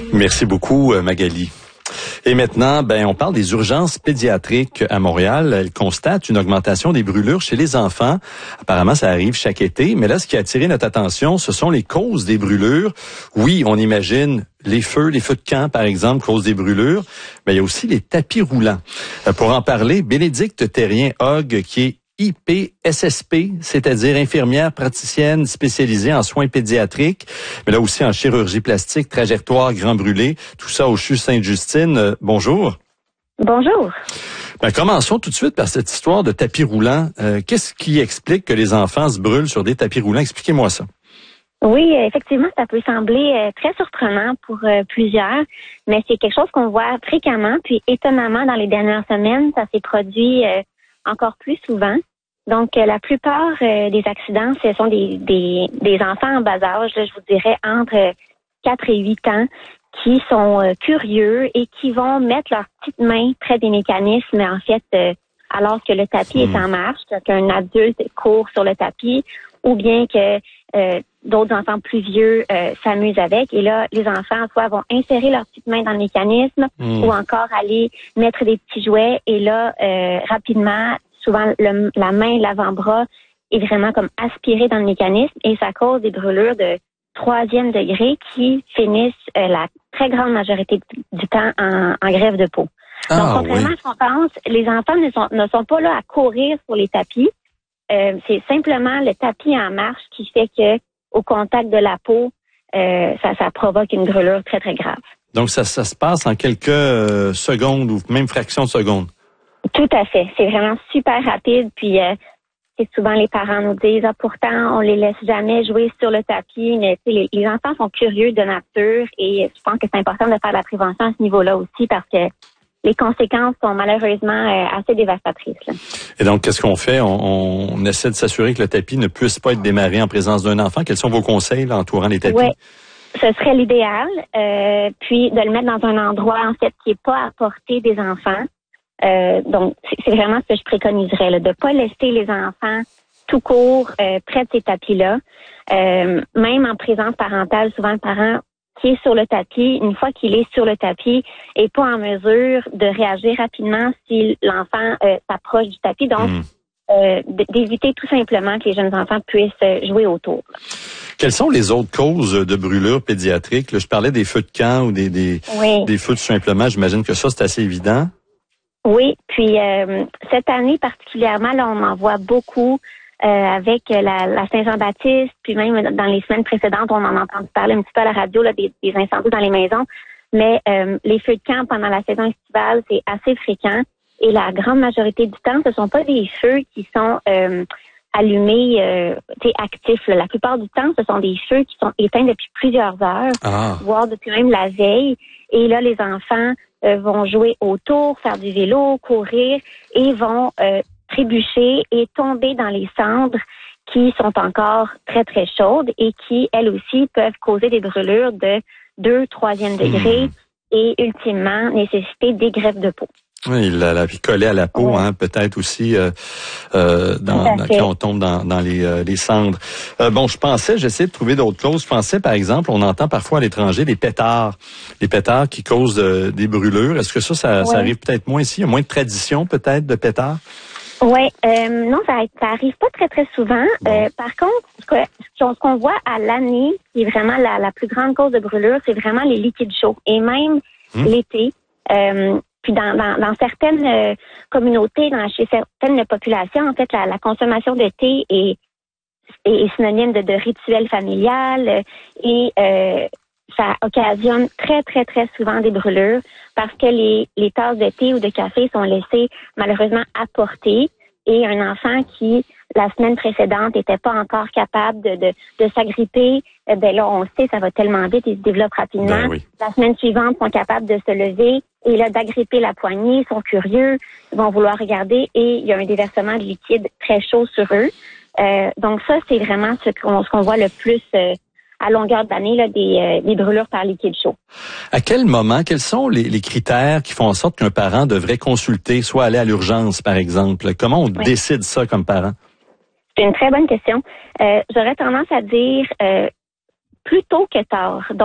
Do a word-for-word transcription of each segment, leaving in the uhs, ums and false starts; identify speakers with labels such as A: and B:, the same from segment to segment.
A: Merci beaucoup, Magali. Et maintenant, ben, on parle des urgences pédiatriques à Montréal. Elles constatent une augmentation des brûlures chez les enfants. Apparemment, ça arrive chaque été. Mais là, ce qui a attiré notre attention, ce sont les causes des brûlures. Oui, on imagine les feux, les feux de camp, par exemple, causent des brûlures. Mais il y a aussi les tapis roulants. Pour en parler, Bénédicte Terrien-Hogg, qui est I P S S P, c'est-à-dire infirmière praticienne spécialisée en soins pédiatriques, mais là aussi en chirurgie plastique, trajectoire, grand brûlé, tout ça au C H U Sainte-Justine. Euh, bonjour.
B: Bonjour.
A: Ben, commençons tout de suite par cette histoire de tapis roulant. Euh, qu'est-ce qui explique que les enfants se brûlent sur des tapis roulants? Expliquez-moi ça.
B: Oui, effectivement, ça peut sembler euh, très surprenant pour euh, plusieurs, mais c'est quelque chose qu'on voit fréquemment, puis étonnamment, dans les dernières semaines, ça s'est produit euh, encore plus souvent. Donc, euh, la plupart euh, des accidents, ce sont des, des, des enfants en bas âge, là, je vous dirais entre quatre et huit ans, qui sont euh, curieux et qui vont mettre leurs petites mains près des mécanismes, en fait, euh, alors que le tapis mmh. est en marche, qu'un adulte court sur le tapis, ou bien que euh, d'autres enfants plus vieux euh, s'amusent avec. Et là, les enfants, soit vont insérer leurs petites mains dans le mécanisme, mmh. ou encore aller mettre des petits jouets. Et là, euh, rapidement, souvent, le, la main, l'avant-bras est vraiment comme aspiré dans le mécanisme et ça cause des brûlures de troisième degré qui finissent euh, la très grande majorité du temps en, en grève de peau. Ah, donc, contrairement oui. à ce qu'on pense, les enfants ne sont, ne sont pas là à courir sur les tapis. Euh, c'est simplement le tapis en marche qui fait que, au contact de la peau, euh, ça, ça provoque une brûlure très, très grave. Donc, ça, ça se passe en quelques euh, secondes ou même fractions de secondes? Tout à fait. C'est vraiment super rapide. Puis, euh, c'est souvent les parents nous disent, ah, pourtant, on les laisse jamais jouer sur le tapis. Mais les, les enfants sont curieux de nature et je pense que c'est important de faire de la prévention à ce niveau-là aussi parce que les conséquences sont malheureusement euh, assez dévastatrices. Là. Et donc, qu'est-ce qu'on fait? On, on essaie de s'assurer que le tapis ne puisse pas être démarré en présence d'un enfant. Quels sont vos conseils là, entourant les tapis? Oui, ce serait l'idéal. Euh, puis, de le mettre dans un endroit, en fait, qui n'est pas à portée des enfants. Euh, donc, c'est vraiment ce que je préconiserais, là, de ne pas laisser les enfants tout court euh, près de ces tapis-là. Euh, même en présence parentale, souvent le parent qui est sur le tapis, une fois qu'il est sur le tapis, n'est pas en mesure de réagir rapidement si l'enfant euh, s'approche du tapis. Donc, mmh. euh, d'éviter tout simplement que les jeunes enfants puissent jouer autour. Quelles sont les autres causes de brûlures pédiatriques? Là, je parlais des feux de camp ou des, des, oui. des feux tout simplement. J'imagine que ça, c'est assez évident. Oui, puis euh, cette année particulièrement, là, on en voit beaucoup euh, avec la, la Saint-Jean-Baptiste, puis même dans les semaines précédentes, on en a entendu parler un petit peu à la radio là, des, des incendies dans les maisons. Mais euh, les feux de camp pendant la saison estivale, c'est assez fréquent. Et la grande majorité du temps, ce sont pas des feux qui sont euh, allumés, euh, actifs. Là. La plupart du temps, ce sont des feux qui sont éteints depuis plusieurs heures, ah. voire depuis même la veille. Et là, les enfants euh, vont jouer autour, faire du vélo, courir et vont euh, trébucher et tomber dans les cendres qui sont encore très, très chaudes et qui, elles aussi, peuvent causer des brûlures de deux, troisième degré mmh. et ultimement nécessiter des greffes de peau. Oui, il l'a collé à la peau, ouais. hein, peut-être aussi euh, euh, dans, dans, quand on tombe dans, dans les, euh, les cendres. Euh, bon, je pensais, j'essaie de trouver d'autres causes. Je pensais, par exemple, on entend parfois à l'étranger des pétards, les pétards qui causent euh, des brûlures. Est-ce que ça, ça, ouais. ça arrive peut-être moins ici? Il y a moins de tradition peut-être de pétards? Oui, euh, non, ça, ça arrive pas très très souvent. Bon. Euh, par contre, ce, que, ce qu'on voit à l'année, qui est vraiment la, la plus grande cause de brûlure, c'est vraiment les liquides chauds et même hum. l'été. Euh, Puis dans, dans, dans certaines euh, communautés, dans, chez certaines populations, en fait, la, la consommation de thé est, est, est synonyme de, de rituel familial euh, et euh, ça occasionne très, très, très souvent des brûlures parce que les, les tasses de thé ou de café sont laissées malheureusement à portée et un enfant qui, la semaine précédente, n'était pas encore capable de, de, de s'agripper, eh ben là, on sait, ça va tellement vite, il se développe rapidement. Ben oui. La semaine suivante, ils sont capables de se lever et là, d'agripper la poignée, ils sont curieux, ils vont vouloir regarder et il y a un déversement de liquide très chaud sur eux. Euh, donc ça, c'est vraiment ce qu'on, ce qu'on voit le plus euh, à longueur d'année, là, des, euh, des brûlures par liquide chaud. À quel moment, quels sont les, les critères qui font en sorte qu'un parent devrait consulter, soit aller à l'urgence, par exemple? Comment on oui. décide ça comme parent? C'est une très bonne question. Euh, j'aurais tendance à dire euh, plus tôt que tard. Donc,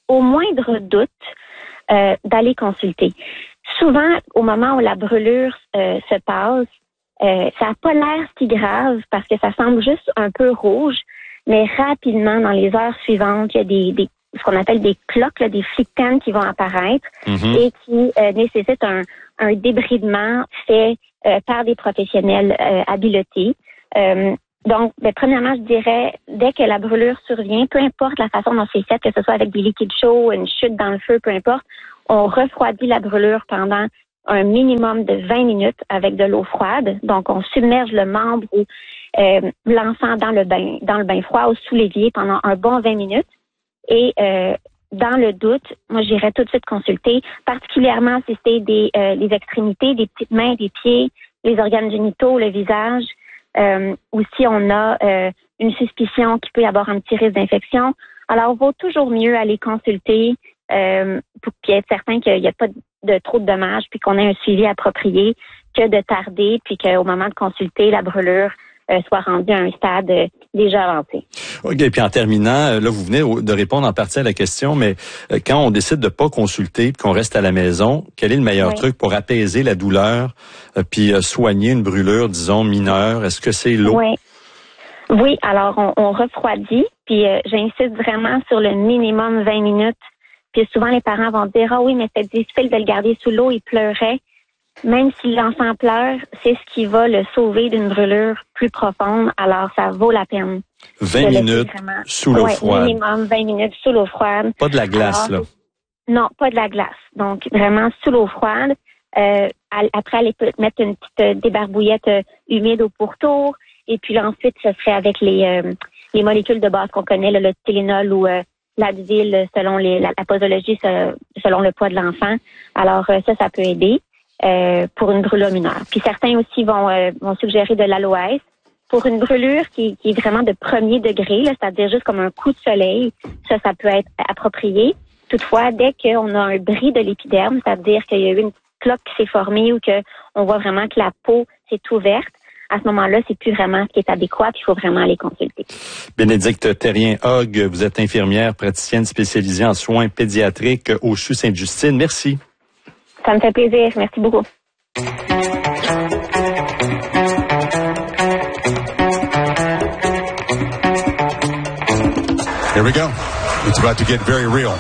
B: au moindre doute, euh, d'aller consulter. Souvent, au moment où la brûlure euh, se passe, euh, ça n'a pas l'air si grave parce que ça semble juste un peu rouge, mais rapidement, dans les heures suivantes, il y a des, des ce qu'on appelle des cloques, là, des flictans qui vont apparaître mm-hmm. et qui euh, nécessitent un, un débridement fait euh, par des professionnels euh, habilités. Euh, donc, ben, premièrement, je dirais, dès que la brûlure survient, peu importe la façon dont c'est fait, que ce soit avec des liquides chauds, une chute dans le feu, peu importe, on refroidit la brûlure pendant un minimum de vingt minutes avec de l'eau froide. Donc, on submerge le membre ou euh, l'enfant dans le bain, dans le bain froid ou sous l'évier pendant un bon vingt minutes. Et euh, dans le doute, moi, j'irais tout de suite consulter, particulièrement si c'est des euh, les extrémités, des petites mains, des pieds, les organes génitaux, le visage, euh, ou si on a euh, une suspicion qu'il peut y avoir un petit risque d'infection. Alors, il vaut toujours mieux aller consulter euh, pour être certain qu'il n'y a pas de trop de dommages, puis qu'on ait un suivi approprié, que de tarder, puis qu'au moment de consulter, la brûlure Euh, soit rendu à un stade euh, déjà avancé.
A: OK, puis en terminant, là, vous venez de répondre en partie à la question, mais euh, quand on décide de pas consulter, qu'on reste à la maison, quel est le meilleur oui. truc pour apaiser la douleur, euh, puis euh, soigner une brûlure, disons, mineure? Est-ce que c'est l'eau?
B: Oui. Oui, alors on, on refroidit, puis euh, j'insiste vraiment sur le minimum vingt minutes. Puis souvent, les parents vont dire « Ah oui, mais c'est difficile de le garder sous l'eau, il pleurait. » Même si l'enfant pleure, c'est ce qui va le sauver d'une brûlure plus profonde, alors ça vaut la peine.
A: vingt minutes vraiment... sous l'eau
B: ouais,
A: froide.
B: Minimum vingt minutes sous l'eau froide.
A: Pas de la glace, alors, là.
B: Non, pas de la glace. Donc, vraiment sous l'eau froide. Euh, après, aller mettre une petite débarbouillette humide au pourtour. Et puis là, ensuite, ce serait avec les, euh, les molécules de base qu'on connaît, là, le Tylenol ou euh, l'Advil, selon les, la, la posologie, selon le poids de l'enfant. Alors, euh, ça, ça peut aider. Euh, pour une brûlure mineure. Puis certains aussi vont, euh, vont suggérer de l'aloès. Pour une brûlure qui, qui est vraiment de premier degré, là, c'est-à-dire juste comme un coup de soleil, ça, ça peut être approprié. Toutefois, dès qu'on a un bris de l'épiderme, c'est-à-dire qu'il y a eu une cloque qui s'est formée ou qu'on voit vraiment que la peau s'est ouverte, à ce moment-là, c'est plus vraiment ce qui est adéquat, puis il faut vraiment aller consulter.
A: Bénédicte Therrien-Hogg, vous êtes infirmière praticienne spécialisée en soins pédiatriques au C H U Sainte-Justine. Merci.
B: Ça me fait plaisir. Merci beaucoup.
C: Here we go. It's about to get very real.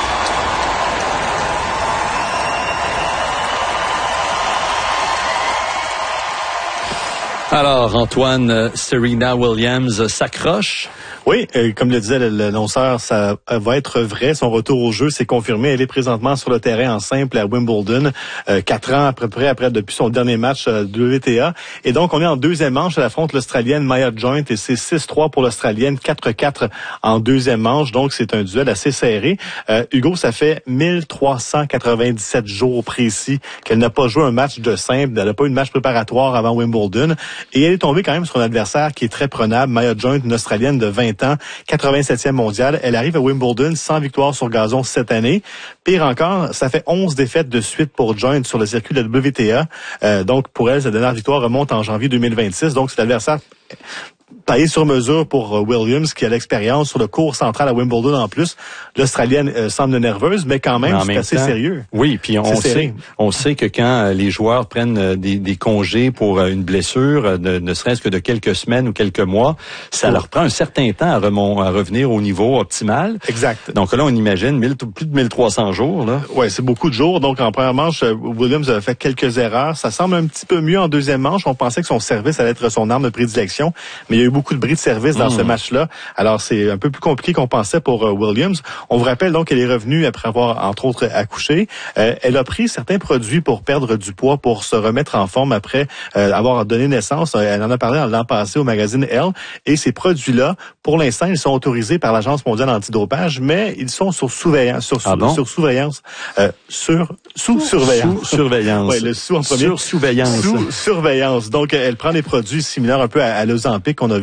A: Alors, Antoine, Serena Williams s'accroche.
D: Oui, euh, comme le disait l'annonceur, ça va être vrai. Son retour au jeu, c'est confirmé. Elle est présentement sur le terrain en simple à Wimbledon, euh, quatre ans à peu près après depuis son dernier match euh, de W T A. Et donc, on est en deuxième manche. Elle affronte l'Australienne Maya Joint et c'est six trois pour l'Australienne, quatre quatre en deuxième manche. Donc, c'est un duel assez serré. Euh, Hugo, ça fait mille trois cent quatre-vingt-dix-sept jours précis qu'elle n'a pas joué un match de simple. Elle n'a pas eu de match préparatoire avant Wimbledon. Et elle est tombée quand même sur un adversaire qui est très prenable. Maya Joint, une Australienne de vingt ans, quatre-vingt-septième mondiale. Elle arrive à Wimbledon sans victoire sur gazon cette année. Pire encore, ça fait onze défaites de suite pour Joint sur le circuit de la W T A. Euh, donc, pour elle, sa dernière victoire remonte en janvier deux mille vingt-six. Donc, c'est l'adversaire taillé sur mesure pour Williams, qui a l'expérience sur le court central à Wimbledon en plus. L'Australienne euh, semble nerveuse, mais quand même, mais c'est assez temps, sérieux.
A: Oui, puis on sait, on sait que quand les joueurs prennent des, des congés pour une blessure, ne, ne serait-ce que de quelques semaines ou quelques mois, ça oh. leur prend un certain temps à, remont, à revenir au niveau optimal.
D: Exact.
A: Donc là, on imagine mille, plus de mille trois cents jours. Là.
D: Ouais, c'est beaucoup de jours. Donc en première manche, Williams a fait quelques erreurs. Ça semble un petit peu mieux en deuxième manche. On pensait que son service allait être son arme de prédilection, mais il y a eu beaucoup de bris de service dans mmh. ce match-là. Alors, c'est un peu plus compliqué qu'on pensait pour euh, Williams. On vous rappelle donc qu'elle est revenue après avoir, entre autres, accouché. Euh, elle a pris certains produits pour perdre du poids, pour se remettre en forme après euh, avoir donné naissance. Elle en a parlé l'an passé au magazine Elle. Et ces produits-là, pour l'instant, ils sont autorisés par l'Agence mondiale antidopage, mais ils sont sur surveillance. Sur,
A: ah bon?
D: sur surveillance. Euh, sur, sous surveillance.
A: Sous surveillance.
D: Oui, le sous en premier.
A: Sur surveillance.
D: Sous surveillance. Donc, elle prend des produits similaires un peu à, à l'Ozempic qu'on a vu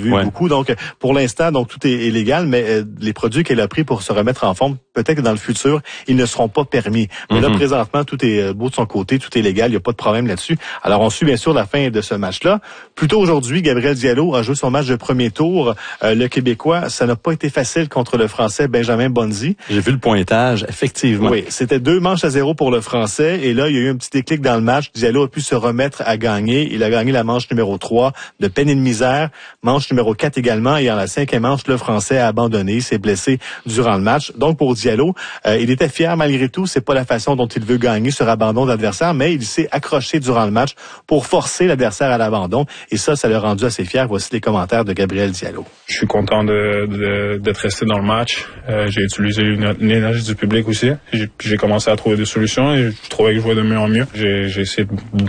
D: vu
A: ouais.
D: beaucoup. Donc, pour l'instant, donc tout est, est légal, mais euh, les produits qu'elle a pris pour se remettre en forme, peut-être que dans le futur, ils ne seront pas permis. Mais mm-hmm. là, présentement, tout est beau de son côté, tout est légal, il n'y a pas de problème là-dessus. Alors, on suit bien sûr la fin de ce match-là. Plus tôt aujourd'hui, Gabriel Diallo a joué son match de premier tour. Euh, le Québécois, ça n'a pas été facile contre le Français Benjamin Bonzi.
A: J'ai vu le pointage, effectivement.
D: Oui, c'était deux manches à zéro pour le Français. Et là, il y a eu un petit déclic dans le match. Diallo a pu se remettre à gagner. Il a gagné la manche numéro trois de peine et de misère. Manche numéro quatre également. Et en la cinquième manche, le Français a abandonné. Il s'est blessé durant le match. Donc, pour Diallo, euh, il était fier malgré tout. C'est pas la façon dont il veut gagner sur abandon d'adversaire, mais il s'est accroché durant le match pour forcer l'adversaire à l'abandon. Et ça, ça l'a rendu assez fier. Voici les commentaires de Gabriel Diallo.
E: Je suis content de, de, d'être resté dans le match. Euh, j'ai utilisé l'énergie du public aussi. J'ai, j'ai commencé à trouver des solutions et je trouvais que je jouais de mieux en mieux. J'ai, j'ai essayé de